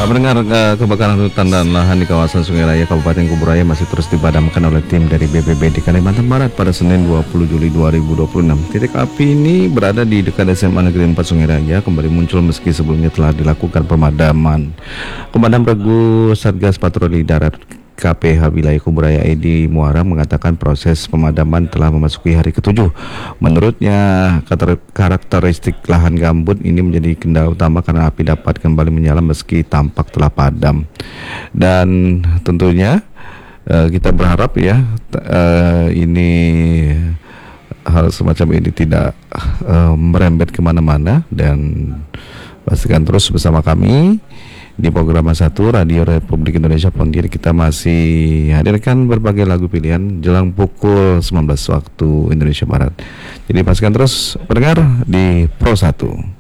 Mendengar kebakaran hutan dan lahan di kawasan Sungai Raya Kabupaten Kuburaya masih terus dipadamkan oleh tim dari BPBD Kalimantan Barat pada Senin 20 Juli 2026. Titik api ini berada di dekat SMA Negeri 4 Sungai Raya, kembali muncul meski sebelumnya telah dilakukan pemadaman. Pemadam Regu Satgas Patroli Darat KPH Wilayah Kuburaya Edi Muara mengatakan proses pemadaman telah memasuki hari ke-7. Menurutnya, karakteristik lahan gambut ini menjadi kendala utama karena api dapat kembali menyala meski tampak telah padam. Dan tentunya kita berharap ya ini hal semacam ini tidak merembet kemana-mana, dan pastikan terus bersama kami di program 1 Radio Republik Indonesia Pontianak. Kita masih hadirkan berbagai lagu pilihan jelang pukul 19 waktu Indonesia Barat. Jadi pastikan terus pendengar di Pro 1.